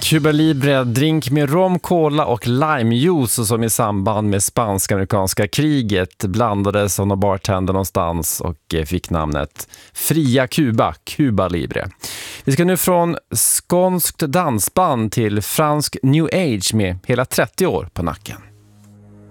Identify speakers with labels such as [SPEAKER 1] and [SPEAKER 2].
[SPEAKER 1] Cuba Libre, drink med rom, cola och limejuice som i samband med spansk-amerikanska kriget blandades av någon bartender någonstans och fick namnet Fria Cuba, Cuba Libre. Vi ska nu från skånskt dansband till fransk New Age med hela 30 år på nacken.